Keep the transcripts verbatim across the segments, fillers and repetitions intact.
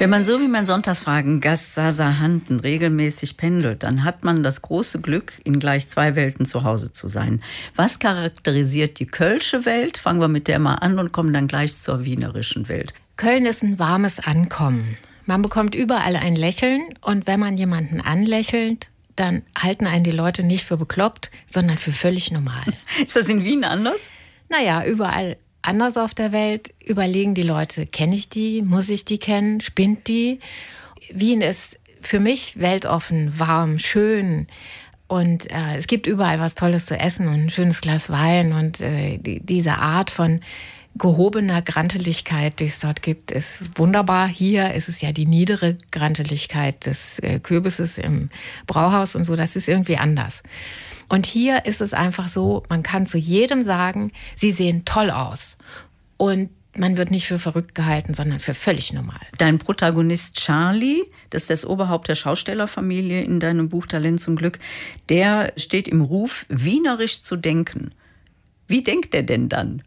Wenn man so wie mein Sonntagsfragen-Gast Sasa Handen regelmäßig pendelt, dann hat man das große Glück, in gleich zwei Welten zu Hause zu sein. Was charakterisiert die kölsche Welt? Fangen wir mit der mal an und kommen dann gleich zur wienerischen Welt. Köln ist ein warmes Ankommen. Man bekommt überall ein Lächeln und wenn man jemanden anlächelt, dann halten einen die Leute nicht für bekloppt, sondern für völlig normal. Ist das in Wien anders? Naja, überall anders auf der Welt überlegen die Leute, kenne ich die, muss ich die kennen, spinnt die? Wien ist für mich weltoffen, warm, schön und äh, es gibt überall was Tolles zu essen und ein schönes Glas Wein und äh, die, diese Art von gehobener Granteligkeit, die es dort gibt, ist wunderbar. Hier ist es ja die niedere Granteligkeit des äh, Kürbisses im Brauhaus und so, das ist irgendwie anders. Und hier ist es einfach so, man kann zu jedem sagen, sie sehen toll aus. Und man wird nicht für verrückt gehalten, sondern für völlig normal. Dein Protagonist Charlie, das ist das Oberhaupt der Schaustellerfamilie in deinem Buch Talent zum Glück, der steht im Ruf, wienerisch zu denken. Wie denkt er denn dann?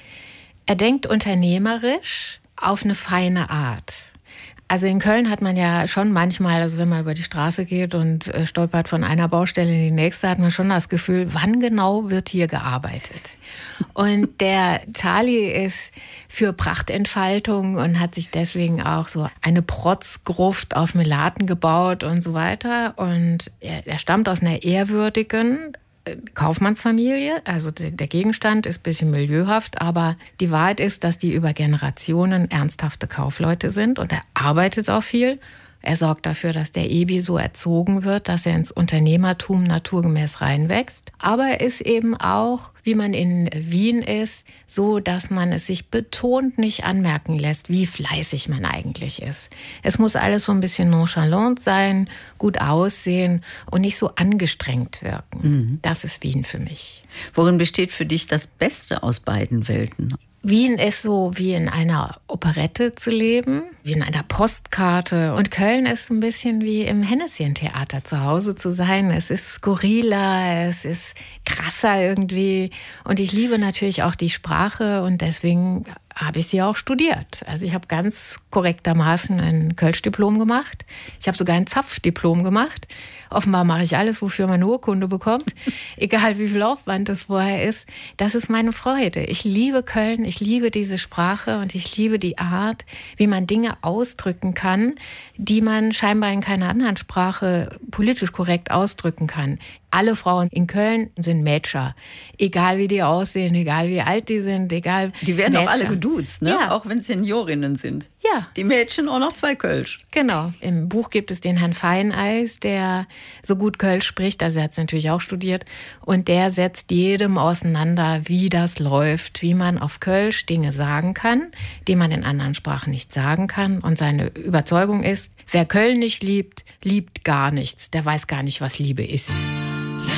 Er denkt unternehmerisch auf eine feine Art. Also in Köln hat man ja schon manchmal, also wenn man über die Straße geht und äh, stolpert von einer Baustelle in die nächste, hat man schon das Gefühl, wann genau wird hier gearbeitet? Und der Charlie ist für Prachtentfaltung und hat sich deswegen auch so eine Protzgruft auf Melaten gebaut und so weiter. Und er, er stammt aus einer ehrwürdigen Kaufmannsfamilie, also der Gegenstand ist ein bisschen milieuhaft, aber die Wahrheit ist, dass die über Generationen ernsthafte Kaufleute sind und er arbeitet auch viel. Er sorgt dafür, dass der Ebi so erzogen wird, dass er ins Unternehmertum naturgemäß reinwächst. Aber er ist eben auch, wie man in Wien ist, so, dass man es sich betont nicht anmerken lässt, wie fleißig man eigentlich ist. Es muss alles so ein bisschen nonchalant sein, gut aussehen und nicht so angestrengt wirken. Mhm. Das ist Wien für mich. Worin besteht für dich das Beste aus beiden Welten? Wien ist so wie in einer Operette zu leben, wie in einer Postkarte. Und Köln ist ein bisschen wie im Hennesyen-Theater zu Hause zu sein. Es ist skurriler, es ist krasser irgendwie. Und ich liebe natürlich auch die Sprache und deswegen habe ich sie auch studiert. Also ich habe ganz korrektermaßen ein Kölsch-Diplom gemacht. Ich habe sogar ein Zapf-Diplom gemacht. Offenbar mache ich alles, wofür man eine Urkunde bekommt. Egal wie viel Aufwand das vorher ist. Das ist meine Freude. Ich liebe Köln, ich liebe diese Sprache und ich liebe die Art, wie man Dinge ausdrücken kann, die man scheinbar in keiner anderen Sprache politisch korrekt ausdrücken kann. Alle Frauen in Köln sind Mädscher. Egal wie die aussehen, egal wie alt die sind, egal. Die werden auch alle geduzt, ne? Ja. Auch wenn es Seniorinnen sind. Ja. Die Mädchen auch noch zwei Kölsch. Genau. Im Buch gibt es den Herrn Feineis, der so gut Kölsch spricht. Also er hat es natürlich auch studiert. Und der setzt jedem auseinander, wie das läuft, wie man auf Kölsch Dinge sagen kann, die man in anderen Sprachen nicht sagen kann. Und seine Überzeugung ist, wer Köln nicht liebt, liebt gar nichts. Der weiß gar nicht, was Liebe ist.